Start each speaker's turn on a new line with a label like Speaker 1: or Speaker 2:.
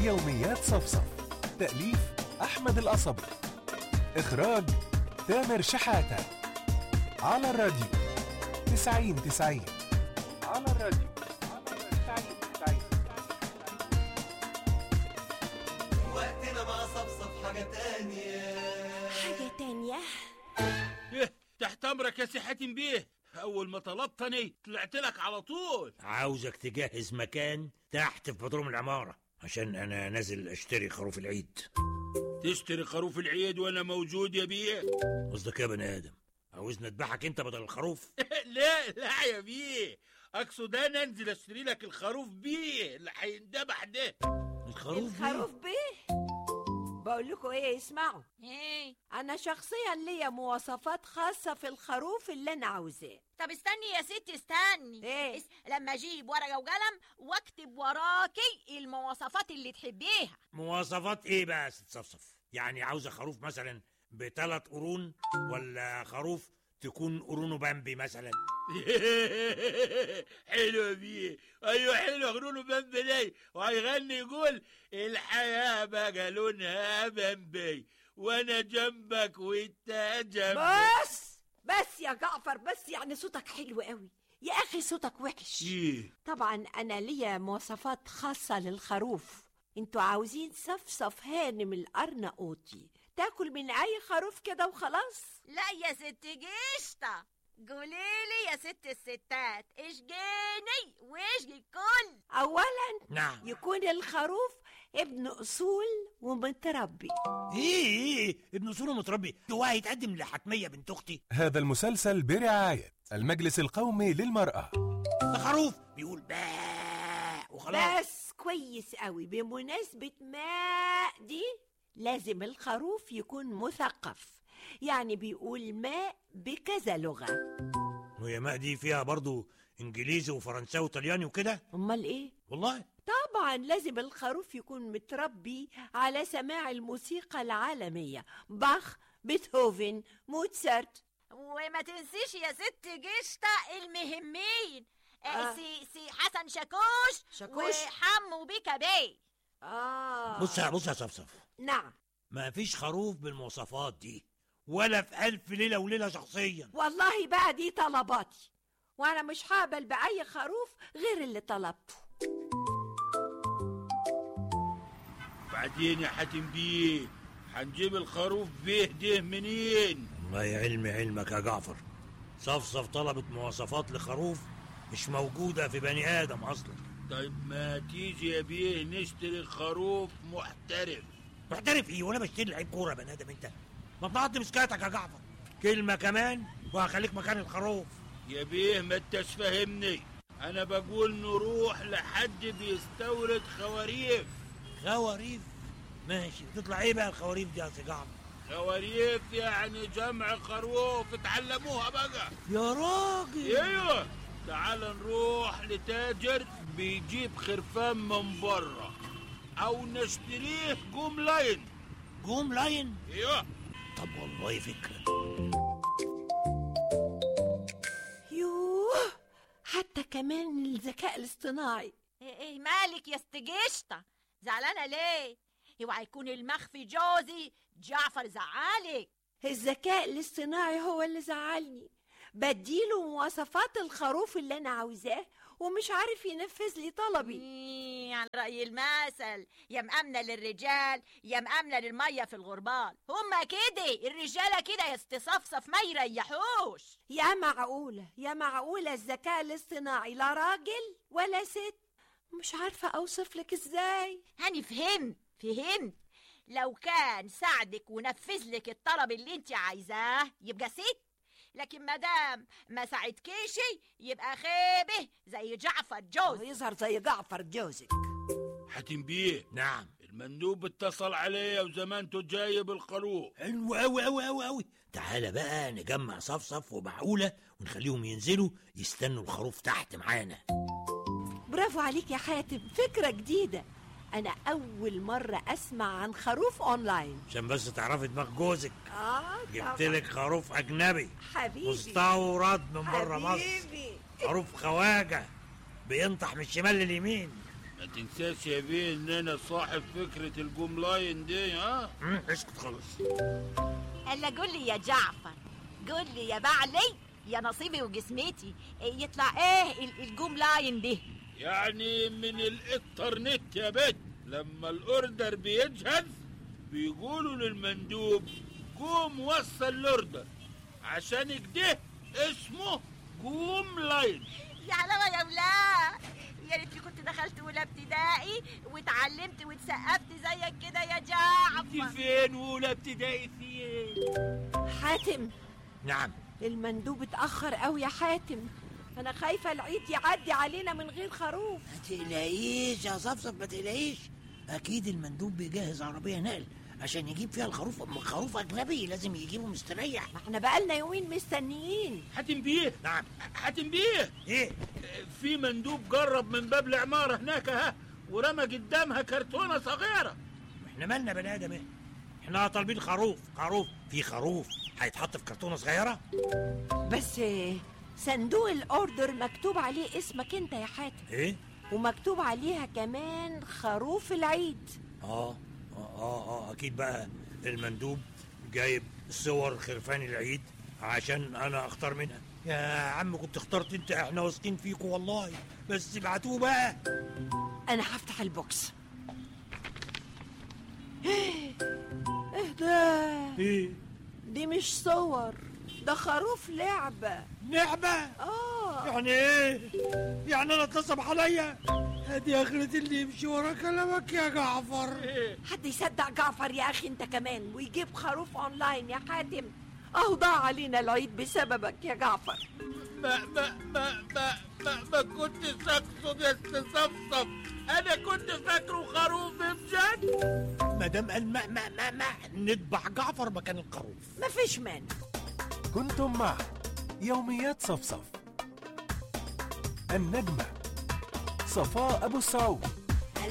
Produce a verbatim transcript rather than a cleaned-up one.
Speaker 1: يوميات صفصف. تأليف أحمد القصبي، إخراج تامر شحاتة. على الراديو تسعين تسعين. على الراديو تسعين تسعين.
Speaker 2: وقتنا مع صفصف حاجة تانية.
Speaker 3: حاجة تانية؟
Speaker 4: ايه تحت امرك يا سي حاتم بيه. اول ما طلبتني طلعت لك على طول.
Speaker 5: عاوزك تجهز مكان تحت في بدروم العمارة عشان انا نازل اشتري خروف العيد.
Speaker 4: تشتري خروف العيد وانا موجود يا بيه؟
Speaker 5: قصدك يا بني ادم عاوزني اذبحك انت بدل الخروف؟
Speaker 4: لا لا يا بيه، اقصد انا انزل اشتري لك الخروف بيه اللي هيندبح ده.
Speaker 5: الخروف
Speaker 3: الخروف بيه؟ بقول لكم ايه، اسمعوا.
Speaker 6: ايه؟
Speaker 3: انا شخصيا ليا مواصفات خاصة في الخروف اللي انا عاوزاه.
Speaker 6: طب استني يا ستي استني.
Speaker 3: ايه؟
Speaker 6: اس... لما اجيب ورقة وقلم واكتب وراكي المواصفات اللي تحبيها.
Speaker 5: مواصفات ايه بقى يا ست صفصف؟ يعني عاوزة خروف مثلا بثلاث قرون، ولا خروف تكون قرونه بامبي مثلا؟
Speaker 4: حلو يا بيه، ايوه حلو قرونه بامبي ليه، وهيغني يقول الحياة بقى لونها بامبي وانا جنبك وانت جنبي.
Speaker 3: بس بس يا جعفر، بس يعني صوتك حلو قوي يا اخي، صوتك وحش.
Speaker 4: ايه؟
Speaker 3: طبعا انا ليا مواصفات خاصة للخروف. انتوا عاوزين صفصف هانم الارناؤوطي تاكل من اي خروف كده وخلاص؟
Speaker 6: لا يا ست جيشطة، قوليلي يا ست الستات اشجيني واشجي الكل.
Speaker 3: اولا
Speaker 5: نعم.
Speaker 3: يكون الخروف ابن اصول ومتربي.
Speaker 5: ايه ايه ابن اصول ومتربي؟ هو هيتقدم لحتمية بنت اختي؟
Speaker 1: هذا المسلسل برعاية المجلس القومي للمرأة.
Speaker 5: ده خروف بيقول باااا وخلاص.
Speaker 3: بس كويس قوي. بمناسبة ماء دي لازم الخروف يكون مثقف، يعني بيقول ماء بكذا لغة.
Speaker 5: وهي ماء دي فيها برضو انجليزي وفرنساوي وطلياني وكده؟
Speaker 3: امال ايه؟
Speaker 5: والله
Speaker 3: طبعا لازم الخروف يكون متربي على سماع الموسيقى العالمية، باخ، بيتهوفن، موتسارت.
Speaker 6: وما تنسيش يا ست جيشطة المهمين.
Speaker 3: آه.
Speaker 6: سي سي حسن شاكوش
Speaker 3: شاكوش
Speaker 6: وحمو بيكا بيه.
Speaker 3: آه.
Speaker 5: بص يا بص يا صفصف،
Speaker 3: نعم.
Speaker 5: ما فيش خروف بالمواصفات دي ولا في ألف ليلة وليلة شخصيا.
Speaker 3: والله بقى دي طلباتي، وانا مش هقبل بأي خروف غير اللي طلبته.
Speaker 4: بعدين يا حاتم بيه هنجيب الخروف بيه ده منين؟
Speaker 5: الله علمي علمك يا جعفر، صفصف طلبت مواصفات لخروف مش موجودة في بني آدم أصلا.
Speaker 4: طيب ما تيجي يا بيه نشتري خروف محترف.
Speaker 5: محترف ايه وانا بشتري لعيب كورة يا بني آدم؟ انت ما بتعض مسكاتك يا جعفر، كلمة كمان وهخليك مكان الخروف.
Speaker 4: يا بيه ما انتش فاهمني، انا بقول نروح لحد بيستورد خواريف.
Speaker 5: خواريف؟ ماشي، تطلع ايه بقى الخواريف دي يا سي جعفر؟
Speaker 4: خواريف يعني جمع خروف، اتعلموها بقى
Speaker 5: يا راجل.
Speaker 4: ايوه، تعال نروح لتاجر بيجيب خرفان من بره، او نشتريه جوم لاين.
Speaker 5: جوم لاين؟
Speaker 4: ايوه.
Speaker 5: طب والله فكرة.
Speaker 3: يوه، حتى كمان الذكاء الاصطناعي.
Speaker 6: ايه ايه مالك يا ست جيشطة، زعلانة ليه؟ اوعى يكون المخفي جوزي جعفر زعلك.
Speaker 3: الذكاء الاصطناعي هو اللي زعلني، بديله مواصفات الخروف اللي انا عاوزاه ومش عارف ينفذ لي طلبي.
Speaker 6: إيه على رأي المثل، يا مأمنة للرجال يا مأمنة للمية في الغربال. هما كده الرجالة كده يا ست صفصف ما يريحوش.
Speaker 3: يا معقولة يا معقولة الذكاء الاصطناعي لا راجل ولا ست؟ مش عارفة اوصف لك ازاي.
Speaker 6: هاني فهمت فهمت لو كان ساعدك ونفذ لك الطلب اللي انت عايزاه يبقى ست، لكن مدام ما ساعدكيشي يبقى خيبه زي جعفر جوز.
Speaker 3: يظهر زي جعفر جوزك.
Speaker 4: حاتم بيه.
Speaker 5: نعم.
Speaker 4: المندوب اتصل عليا وزمانته جايب الخروف.
Speaker 5: حلو قوي قوي قوي قوي. تعالى بقى نجمع صفصف ومعقولة ونخليهم ينزلوا يستنوا الخروف تحت معانا.
Speaker 3: برافو عليك يا حاتم، فكرة جديدة. أنا أول مرة أسمع عن خروف أونلاين.
Speaker 5: عشان بس تعرفي دماغ جوزك.
Speaker 3: آه
Speaker 5: جبتلك خروف أجنبي
Speaker 3: حبيبي
Speaker 5: مستورد من بره مصر.
Speaker 3: حبيبي
Speaker 5: خروف خواجة بينطح من الشمال لليمين.
Speaker 4: ما تنساش يا بيه ان انا صاحب فكرة الجوم لاين دي. ها
Speaker 5: مم، اسكت خالص.
Speaker 6: الا قول لي يا جعفر، قول لي يا بعلي يا نصيبي وجسمتي، يطلع ايه ال- الجوم لاين دي؟
Speaker 4: يعني من الانترنت يا بت، لما الاوردر بيجهز بيقولوا للمندوب قوم وصل الاوردر، عشان كده اسمه جوم لاين.
Speaker 6: يا حلاوه يا ولاد، يا ريتني كنت دخلت اولى ابتدائي واتعلمت واتسقفت زيك كده يا
Speaker 4: انت
Speaker 6: جعفر.
Speaker 4: فين واولى ابتدائي فين؟
Speaker 3: حاتم،
Speaker 5: نعم.
Speaker 3: المندوب اتأخر قوي يا حاتم، أنا خايفة العيد يعدي علينا من غير خروف.
Speaker 7: ما تقلقيش يا صفصف، ما تقلقيش. اكيد المندوب بيجهز عربيه نقل عشان يجيب فيها الخروف. اما خروف اجنبي لازم يجيبه مستريح.
Speaker 3: ما احنا بقالنا يومين مستنيين.
Speaker 4: حاتم بيه.
Speaker 5: نعم.
Speaker 4: حاتم بيه،
Speaker 5: ايه؟
Speaker 4: في مندوب جرب من باب العمارة هناك ها، ورمى قدامها كرتونة صغيرة.
Speaker 5: احنا مالنا بني ادم ايه؟ احنا طالبين خروف. خروف في خروف هيتحط في كرتونه صغيره؟
Speaker 3: بس صندوق الأوردر مكتوب عليه اسمك أنت يا حاتم،
Speaker 5: ايه؟
Speaker 3: ومكتوب عليها كمان خروف العيد.
Speaker 5: اه اه اه, آه اكيد بقى المندوب جايب صور خرفان العيد عشان انا اختار منها. يا عم كنت اخترت انت، احنا واثقين فيكم والله، بس ابعتوه بقى.
Speaker 3: أنا هفتح البوكس. ايه ده؟
Speaker 5: ايه؟
Speaker 3: دي مش صور، ده خروف لعبة.
Speaker 5: لعبه؟
Speaker 3: آه
Speaker 5: يعني ايه؟ يعني انا اتصب عليا؟ هدي اخرة اللي يمشي ورا كلامك يا جعفر.
Speaker 3: حد يصدق جعفر يا أخي أنت كمان ويجيب خروف أونلاين يا حاتم؟ أهو ضاع علينا العيد بسببك يا جعفر.
Speaker 4: ما ما ما ما ما, ما كنتش اقصد يا استصفصف، انا كنت فاكره خروف بجد.
Speaker 5: ما دام قال ما ما ما ما نذبح جعفر مكان الخروف.
Speaker 3: مفيش مانع.
Speaker 1: كنتم مع يوميات صفصف. النجمة صفاء أبو السعود.